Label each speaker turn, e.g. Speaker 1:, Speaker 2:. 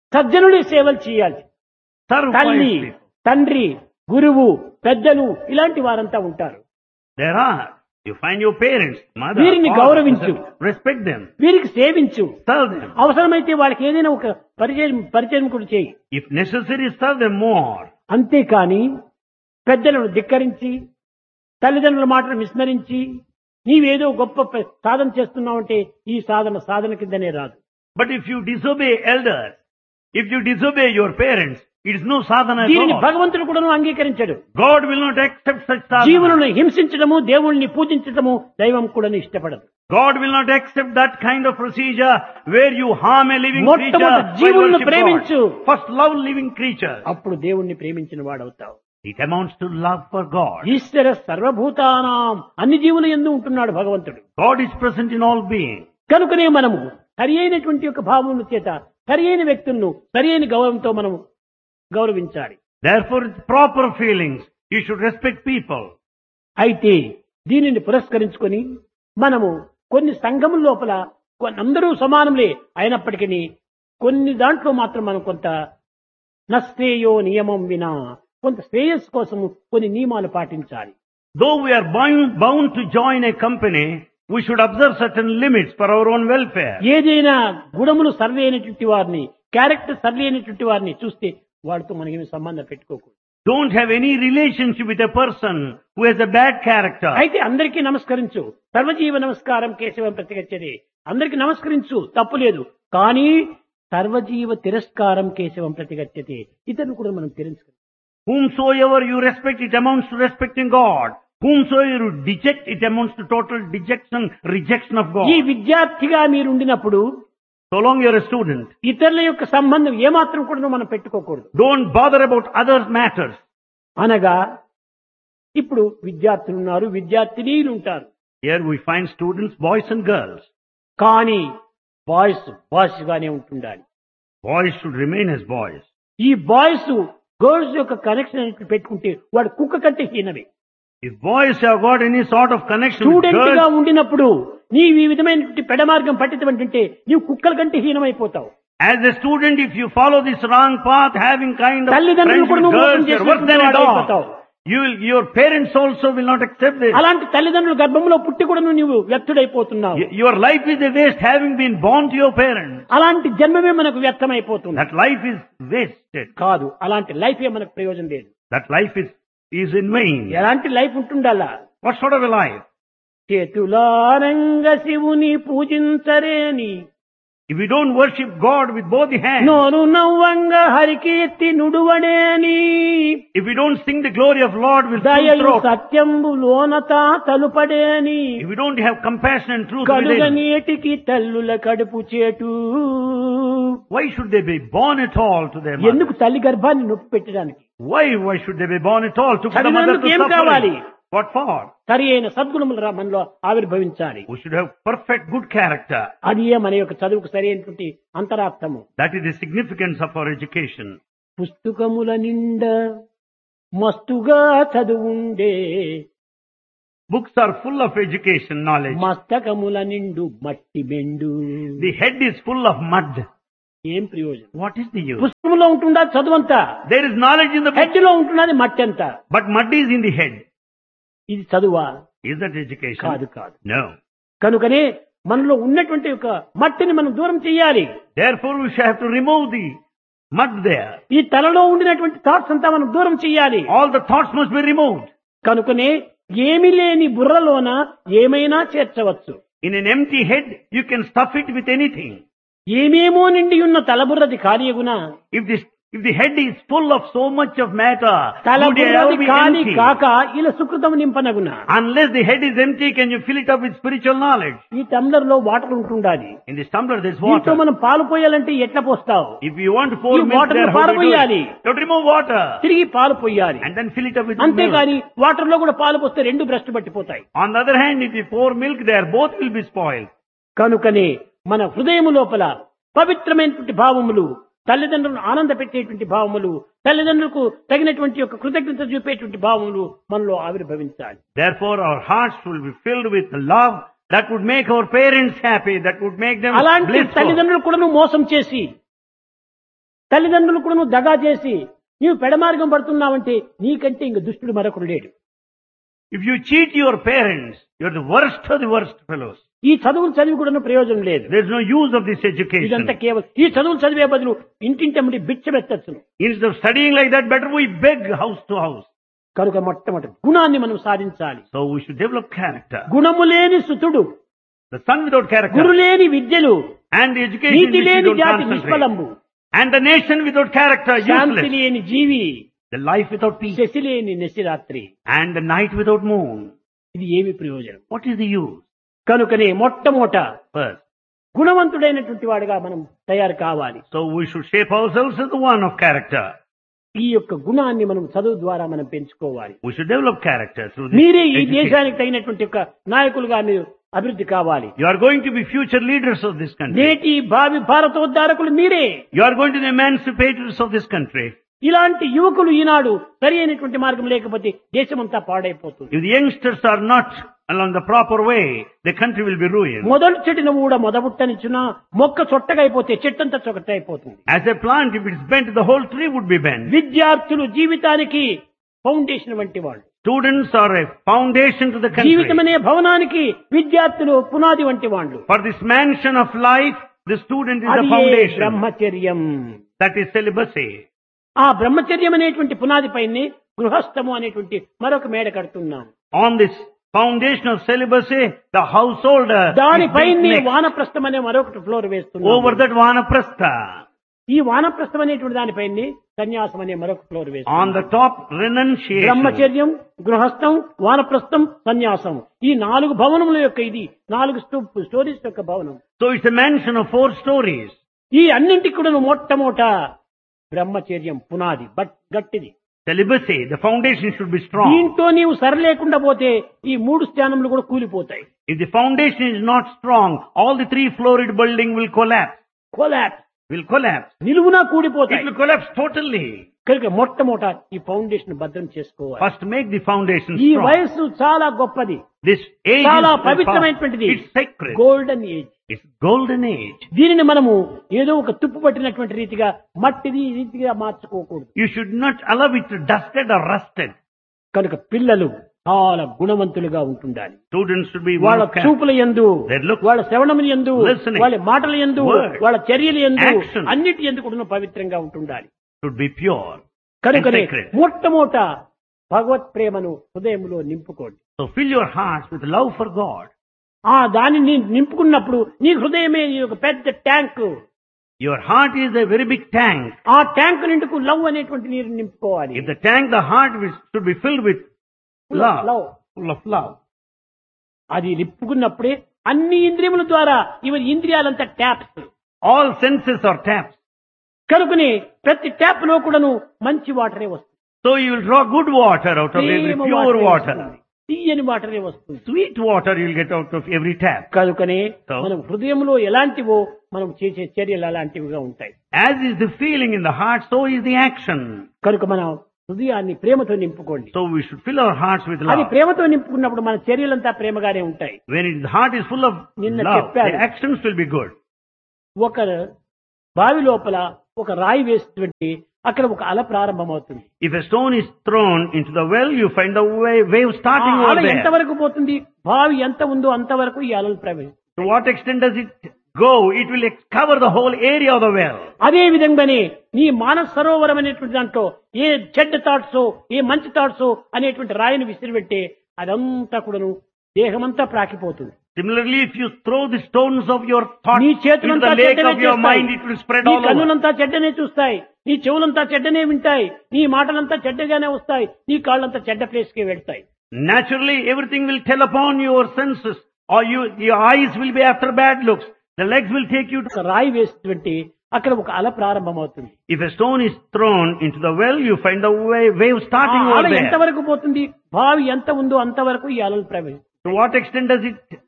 Speaker 1: సజ్జనుడి సేవలు చేయాలి.
Speaker 2: Serve
Speaker 1: తల్లి,
Speaker 2: pious people.
Speaker 1: తండ్రి, గురువు, పెద్దలు ఇలాంటి వారంతా ఉంటారు.
Speaker 2: There are. You find your parents, mother,
Speaker 1: వీరిని
Speaker 2: father,
Speaker 1: గౌరవించు.
Speaker 2: respect them.
Speaker 1: వీరికి సేవించు.
Speaker 2: Serve them.
Speaker 1: అవసరమైతే వాళ్ళకి ఏదైనా ఒక పరిచయం కూడా చేయి.
Speaker 2: If necessary, serve them more.
Speaker 1: అంతేకాని పెద్దలను ధిక్కరించి తల్లిదండ్రుల మాటలు విస్మరించి నీవేదో గొప్ప సాధన చేస్తున్నావంటే ఈ సాధన కిందనే రాదు.
Speaker 2: But if you disobey elders, if you disobey your parents, it is no sadhana at
Speaker 1: దీనిని
Speaker 2: all.
Speaker 1: భగవంతుడు కూడాను అంగీకరించాడు.
Speaker 2: God will not accept such sadhana.
Speaker 1: జీవులను హింసించడము, దేవుణ్ణి పూజించడము దైవం కూడా ఇష్టపడదు.
Speaker 2: God will not accept that kind of procedure where you harm a living creature.
Speaker 1: మొట్టమొదటి
Speaker 2: by
Speaker 1: జీవులను
Speaker 2: worship
Speaker 1: ప్రేమించు.
Speaker 2: God. First love living creatures.
Speaker 1: అప్పుడు దేవుణ్ణి ప్రేమించిన వాడవుతావు.
Speaker 2: It amounts to love for God.
Speaker 1: ఈశ్వర సర్వభూతానాం అన్ని జీవుల యందు ఉంటున్నాడు భగవంతుడు.
Speaker 2: God is present in all beings.
Speaker 1: కనుకనే మనము సరి అయినటువంటి యొక్క భావముల చేత సరి అయిన వ్యక్తులను సరి అయిన గౌరవంతో మనం గౌరవించాలి.
Speaker 2: Therefore, with proper feelings, you should respect people.
Speaker 1: అయితే దీనిని పురస్కరించుకొని మనము కొన్ని సంఘముల లోపల అందరూ సమానములే అయినప్పటికీ కొన్ని దాంట్లో మాత్రం మనం కొంత నశ్రేయో నియమం వినా కొంత శ్రేయస్సు కోసం కొన్ని నియమాలు పాటించాలి.
Speaker 2: Though we are bound to join a company, we should observe certain limits for our own welfare.
Speaker 1: ఏదైనా గుణములు సర్వే అయినటువంటి వారిని, క్యారెక్టర్ సర్వే అయినటువంటి వారిని చూస్తే వాడితో మనకేమి సంబంధం పెట్టుకోకూడదు.
Speaker 2: Don't have any relationship with a person who has a bad character.
Speaker 1: అయితే అందరికీ నమస్కరించు. సర్వజీవ నమస్కారం కేశవం ప్రతిగచ్చది. అందరికీ నమస్కరించు, తప్పు లేదు. కానీ సర్వజీవ తిరస్కారం కేశవం ప్రతిగచ్చతి. ఇతరులు కూడా మనం తిరస్కరించాలి.
Speaker 2: Whomsoever you respect, it amounts to respecting God. Whomsoever you deject, it amounts to total dejection, rejection of God.
Speaker 1: ఈ విద్యార్థిగా మీరు ఉండినప్పుడు
Speaker 2: So long you are a student,
Speaker 1: ఇతరుల యొక్క సంబంధం ఏమాత్రం కూడా మనం పెట్టుకోకూడదు.
Speaker 2: don't bother about other matters.
Speaker 1: అనగా ఇప్పుడు విద్యార్థులు ఉన్నారు, విద్యార్థినీలు ఉంటారు.
Speaker 2: Here we find students, boys and girls.
Speaker 1: కానీ బాయ్స్ గానే ఉంటుండాలి.
Speaker 2: Boys should remain as boys.
Speaker 1: ఈ బాయ్స్ గర్ల్స్ యొక్క కనెక్షన్ అనేది పెట్టుకుంటే వాడు కుక్క కంటే హీనమే.
Speaker 2: If boys have got any sort of connection with
Speaker 1: student గా
Speaker 2: girls,
Speaker 1: ఉండినప్పుడు నీవు ఈ విధమైనటువంటి పెడమార్గం పట్టించమంటుంటే నీవు కుక్కల కంటే హీనమైపోతావు.
Speaker 2: as a student, if you follow this wrong path, having kind of
Speaker 1: తల్లిదండ్రులు
Speaker 2: friends
Speaker 1: కూడా
Speaker 2: with
Speaker 1: నువ్వు మోసం
Speaker 2: girls, you're worse than a
Speaker 1: చేసిపోతావు.
Speaker 2: dog. Your parents also will not accept this.
Speaker 1: అలాంటి తల్లిదండ్రుల గర్భంలో పుట్టి కూడా నువ్వు వ్యర్థుడైపోతున్నావు.
Speaker 2: Your life is a waste having been born to your parents.
Speaker 1: అలాంటి జన్మమే మనకు వ్యర్థమైపోతుంది.
Speaker 2: That life is wasted.
Speaker 1: కాదు, అలాంటి లైఫే మనకు ప్రయోజనం లేదు.
Speaker 2: That life is in vain.
Speaker 1: ఎలాంటి life ఉంటుండాలా?
Speaker 2: What sort of a life?
Speaker 1: చేతులారంగ శివుని పూజించరేని,
Speaker 2: If we don't worship God with both the hands,
Speaker 1: నోరు నవ్వంగ Harikeerthi నుడువడేని,
Speaker 2: if we don't sing the glory of Lord with full
Speaker 1: దయయు
Speaker 2: throat,
Speaker 1: సత్యంబు లోనత తలుపడేని,
Speaker 2: if we don't have compassion and truth
Speaker 1: కడుగ
Speaker 2: within,
Speaker 1: నీటికి తల్లుల కడుపు చేటు.
Speaker 2: why should they be born at all to their
Speaker 1: ఎందుకు
Speaker 2: mother?
Speaker 1: తల్లి గర్భాన్ని నొప్పి పెట్టడానికి?
Speaker 2: Why should they be born at all to put the mother
Speaker 1: చదివినందుకు
Speaker 2: to
Speaker 1: ఏం కావాలి?
Speaker 2: suffering? What for?
Speaker 1: సరి అయిన సద్గుణములు మనలో ఆవిర్భవించాలి.
Speaker 2: We should have perfect good character.
Speaker 1: అది మన యొక్క చదువుకు సరి అయినటువంటి అంతరార్థము.
Speaker 2: That is the significance of our education.
Speaker 1: పుస్తకముల నిండా మస్తుగా చదువుండే,
Speaker 2: Books are full of education knowledge.
Speaker 1: మస్తకముల నిండు మట్టి బెండు.
Speaker 2: The head is full of mud.
Speaker 1: ఏం ప్రయోజనం?
Speaker 2: What is the use?
Speaker 1: పుస్తకంలో ఉంటుందా చదువంతా,
Speaker 2: There is knowledge in the book,
Speaker 1: head లో ఉంటున్నది మట్టి అంతా.
Speaker 2: but mud is in the head.
Speaker 1: ఇది చదువా?
Speaker 2: Is that education?
Speaker 1: కాదు కాదు.
Speaker 2: No.
Speaker 1: కనుకనే మనలో ఉన్నటువంటి ఒక మట్టిని మనం దూరం చేయాలి.
Speaker 2: Therefore we shall have to remove the mud there.
Speaker 1: ఈ తలలో ఉండినటువంటి థాట్స్ అంతా మనం దూరం చేయాలి.
Speaker 2: All the thoughts must be removed.
Speaker 1: కనుకనే ఏమి లేని బుర్రలోన ఏమైనా చేర్చవచ్చు.
Speaker 2: In an empty head, you can stuff it with anything.
Speaker 1: ఏమేమో నిండి ఉన్న తలబుర్రది కార్యగుణ,
Speaker 2: If the head is full of so much of matter, would it ever
Speaker 1: తలబుర్రది
Speaker 2: be
Speaker 1: ఖాళీ
Speaker 2: empty?
Speaker 1: కాక ఇలా సుకృతం నింపనగున.
Speaker 2: Unless the head is empty, can you fill it up with spiritual knowledge?
Speaker 1: ఈ tumbler లో water ఉంటుండాలి.
Speaker 2: In this tumbler there is
Speaker 1: దీంతో
Speaker 2: water.
Speaker 1: మనం పాలు పోయాలంటే ఎట్లా పోస్తావు?
Speaker 2: If you want to pour
Speaker 1: ఈ
Speaker 2: milk
Speaker 1: water
Speaker 2: there,
Speaker 1: లో
Speaker 2: how
Speaker 1: పాలు
Speaker 2: do you do
Speaker 1: పోయాలి.
Speaker 2: it? You have to remove water.
Speaker 1: తిరిగి పాలు పోయాలి.
Speaker 2: And then fill it up with milk.
Speaker 1: అంతేగాని వాటర్ లో కూడా పాలు పోస్తే రెండు భ్రష్టు పట్టిపోతాయి.
Speaker 2: On the other hand, if you pour milk there, both will be spoiled.
Speaker 1: కనుకనే మన హృదయము లోపల పవిత్రమైనటువంటి భావములు, తల్లిదండ్రులను ఆనంద పెట్టేటువంటి భావములు, తల్లిదండ్రులకు తగినటువంటి యొక్క కృతజ్ఞత చూపేటువంటి భావములు మనలో ఆవిర్భవించాలి.
Speaker 2: Therefore, our hearts will be filled with love that would make our parents happy, that would make them
Speaker 1: అలాంటి
Speaker 2: blissful.
Speaker 1: తల్లిదండ్రులు కూడా మోసం చేసి తల్లిదండ్రులు కూడా నువ్వు దగా చేసి నీవు పెడమార్గం పడుతున్నావంటే నీకంటే ఇంక దుష్టుడు మరొకడు లేడు.
Speaker 2: If you cheat your parents, you're the worst of the worst fellows.
Speaker 1: ఈ చదువులు చదివి కూడా ప్రయోజనం లేదు.
Speaker 2: There's no use of this education.
Speaker 1: ఇదంతా కేవలం ఈ చదువులు చదివే బదులు ఇంటింటమ్మడి బిచ్చమెత్తచ్చును.
Speaker 2: Instead of studying like that, better we beg house to house.
Speaker 1: కనుక మొట్టమొదటి గుణాన్ని మనం సాధించాలి.
Speaker 2: So we should develop character.
Speaker 1: గుణము లేని సుతుడు,
Speaker 2: The son without character.
Speaker 1: గురు లేని విద్యలు,
Speaker 2: And the education
Speaker 1: NITI
Speaker 2: which you
Speaker 1: లేని
Speaker 2: don't
Speaker 1: జాతి
Speaker 2: concentrate.
Speaker 1: నిష్ఫలంబు,
Speaker 2: And the nation without character,
Speaker 1: Shanti
Speaker 2: useless.
Speaker 1: లేని జీవి,
Speaker 2: The life without peace.
Speaker 1: Shashi లేని నిశిరాత్రి.
Speaker 2: And the night without moon.
Speaker 1: ఇది ఏమి ప్రయోజనం?
Speaker 2: What is the use?
Speaker 1: కనుకనే మొట్టమొదట
Speaker 2: First.
Speaker 1: గుణవంతుడైనటువంటి వాడిగా మనం తయారు కావాలి.
Speaker 2: So we should shape ourselves as the one of character.
Speaker 1: ఈ యొక్క గుణాన్ని మనం చదువు ద్వారా మనం పెంచుకోవాలి.
Speaker 2: We should develop character through this
Speaker 1: మీరే ఈ
Speaker 2: education.
Speaker 1: దేశానికి తగినటువంటి ఒక నాయకులుగా మీరు అభివృద్ధి కావాలి.
Speaker 2: You are going to be future leaders of this country.
Speaker 1: నేటి భావి భారతోద్ధారకులు మీరే.
Speaker 2: You are going to be emancipators of this country.
Speaker 1: ఇలాంటి యువకులు ఈనాడు సరి అయినటువంటి మార్గం లేకపోతే దేశమంతా పాడైపోతుంది.
Speaker 2: If the youngsters are not along the proper way, the country will be ruined.
Speaker 1: మొదటి చెట్టును కూడా మొదబుట్టనిచ్చునా మొక్క చొట్టగా అయిపోతే చెట్టంతా చొక్కట అయిపోతుంది.
Speaker 2: As a plant, if it's bent, the whole tree would be bent.
Speaker 1: విద్యార్థులు జీవితానికి ఫౌండేషన్ వంటి వాళ్ళు.
Speaker 2: Students are a foundation to the country.
Speaker 1: జీవితం అనే భవనానికి విద్యార్థులు పునాది వంటి వాళ్ళు.
Speaker 2: For this mansion of life, the student is the
Speaker 1: అది
Speaker 2: foundation.
Speaker 1: బ్రహ్మచర్యం.
Speaker 2: That is celibacy.
Speaker 1: ఆ బ్రహ్మచర్యం అనేటువంటి పునాది పైనే గృహస్థము అనేటువంటి మరొక మేడ కడుతున్నాం.
Speaker 2: On this foundation of celibacy, the householder is
Speaker 1: దానిపైనే
Speaker 2: built next.
Speaker 1: వానప్రస్థం అనే మరొకటి ఫ్లోర్ వేస్తున్నాం.
Speaker 2: Over that vanaprastha.
Speaker 1: ఈ వానప్రస్థం అనేటువంటి దానిపైనే సన్యాసం అనే మరొక ఫ్లోర్
Speaker 2: On
Speaker 1: వేస్తున్నాం.
Speaker 2: the top, renunciation.
Speaker 1: బ్రహ్మచర్యం, గృహస్థం, వానప్రస్థం, సన్యాసం ఈ 4 భవనముల యొక్క ఇది 4 స్టోరీస్ యొక్క భవనం.
Speaker 2: So it's a mansion of 4 stories.
Speaker 1: ఈ అన్నింటికి కూడా మొట్టమొదట బ్రహ్మచర్యం పునాది గట్టిది.
Speaker 2: Celibacy, the foundation should be strong.
Speaker 1: దీంతో నీవు సరలేకుండా పోతే ఈ 3 స్థానములు కూడా కూలిపోతాయి.
Speaker 2: If the foundation is not strong, all the 3-floored building will collapse.
Speaker 1: నిలువునా
Speaker 2: It
Speaker 1: కూడిపోతాయి.
Speaker 2: will collapse totally.
Speaker 1: కనుక మొట్టమొదట ఈ ఫౌండేషన్ భద్రం చేసుకోవాలి.
Speaker 2: First make the foundation
Speaker 1: ఈ
Speaker 2: strong.
Speaker 1: వయస్సు చాలా గొప్పది,
Speaker 2: This age
Speaker 1: చాలా
Speaker 2: is
Speaker 1: పవిత్రమైనటువంటిది.
Speaker 2: it's sacred.
Speaker 1: Golden age.
Speaker 2: It's golden age.
Speaker 1: దీనిని మనము ఏదో ఒక తుప్పు పట్టినటువంటి రీతిగా మట్టిది ఈ రీతిగా మార్చుకోకూడదు.
Speaker 2: You should not allow it to dusted or rusted.
Speaker 1: కనుక పిల్లలు చాలా గుణవంతులుగా ఉంటుండాలి.
Speaker 2: Students should be
Speaker 1: వాళ్ళ
Speaker 2: one of character.
Speaker 1: చూపుల యందు,
Speaker 2: Their looks,
Speaker 1: వాళ్ళ శ్రవణముల యందు,
Speaker 2: listening,
Speaker 1: వాళ్ళ మాటల యందు,
Speaker 2: words,
Speaker 1: వాళ్ళ చర్యల యందు
Speaker 2: action.
Speaker 1: అన్నిటి యందు కూడా పవిత్రంగా ఉంటుండాలి.
Speaker 2: Should be pure and
Speaker 1: కనుకనే
Speaker 2: sacred.
Speaker 1: మొట్టమొదట భగవత్ ప్రేమను హృదయంలో నింపుకోండి.
Speaker 2: So fill your hearts with love for God.
Speaker 1: ఆ దానిని నింపుకున్నప్పుడు నీ హృదయమే నీ ఒక పెద్ద tank.
Speaker 2: Your heart is a very big tank.
Speaker 1: ఆ ట్యాంక్ నిండుకు లవ్ అనేటువంటి నీరు నింపుకోవాలి.
Speaker 2: If the tank, the heart should be filled with love.
Speaker 1: Love
Speaker 2: Full of love.
Speaker 1: అది నింపుకున్నప్పుడే అన్ని ఇంద్రియముల ద్వారా ఇవి ఇంద్రియాలంతా taps.
Speaker 2: All senses are taps.
Speaker 1: కనుకనే ప్రతి ట్యాప్ లో కూడాను మంచి వాటరే వస్తుంది.
Speaker 2: So you will draw good water out of every
Speaker 1: Prema
Speaker 2: pure
Speaker 1: వాటరే
Speaker 2: water.
Speaker 1: వస్తుంది. తీయని వాటరే వస్తుంది.
Speaker 2: Sweet water you will get out of every tap.
Speaker 1: కనుకనే
Speaker 2: So?
Speaker 1: మనం హృదయంలో ఎలాంటివో మనం చేసే చర్యలు అలాంటివిగా ఉంటాయి.
Speaker 2: As is the feeling in the heart, so is the action.
Speaker 1: కనుక మనం హృదయాన్ని ప్రేమతో నింపుకోండి.
Speaker 2: So we should fill our hearts with
Speaker 1: అది
Speaker 2: love.
Speaker 1: ప్రేమతో నింపుకున్నప్పుడు మన చర్యలంతా ప్రేమగానే ఉంటాయి.
Speaker 2: When the heart is full of
Speaker 1: నిన్న
Speaker 2: love,
Speaker 1: చెప్పాను.
Speaker 2: the actions will be good.
Speaker 1: ఒక బావి లోపల ఒక రాయి వేస్తుంటే అక్కడ ఒక అల ప్రారంభమవుతుంది.
Speaker 2: If a stone is thrown into the well, you find the wave
Speaker 1: ఆ
Speaker 2: starting
Speaker 1: అల
Speaker 2: over there.
Speaker 1: ఎంతవరకు పోతుంది? బావి ఎంత ఉందో అంతవరకు ఈ అలలు ప్రవేశిస్తాయి.
Speaker 2: To what extent does it go? It will cover the whole area of the well.
Speaker 1: అదే విధంగానే నీ మానస సరోవరం అనేటువంటి దాంట్లో ఏ చెడ్డ థాట్స్ ఏ మంచి థాట్స్ అనేటువంటి రాయిని విసిరిపెట్టే అదంతా కూడాను దేహమంతా ప్రాకిపోతుంది.
Speaker 2: Similarly, if you throw the stones of your thoughts
Speaker 1: నీ
Speaker 2: into
Speaker 1: చేతులంతా
Speaker 2: the lake
Speaker 1: చెడ్డనే
Speaker 2: of your
Speaker 1: చూస్తాయి,
Speaker 2: mind, it will spread
Speaker 1: నీ
Speaker 2: all over.
Speaker 1: కన్నులంతా చెడ్డనే చూస్తాయి, నీ చెవులంతా చెడ్డనే వింటాయి, నీ మాటలంతా చెడ్డగానే వస్తాయి, నీ కాళ్ళంతా చెడ్డ ప్లేస్ కి వెళ్తాయి.
Speaker 2: Naturally, everything will tell upon your senses, or your eyes will be after bad looks. The legs will take you to.
Speaker 1: ఒక రాయి వేస్తుంటే అక్కడ ఒక అల ప్రారంభమవుతుంది.
Speaker 2: If a stone is thrown into the well, you find the wave
Speaker 1: ఆ
Speaker 2: starting
Speaker 1: అల
Speaker 2: over there.
Speaker 1: ఎంతవరకు పోతుంది? బావి ఎంత ఉందో అంతవరకు ఈ అలలు ప్రవేశిస్తాయి.
Speaker 2: To what extent does it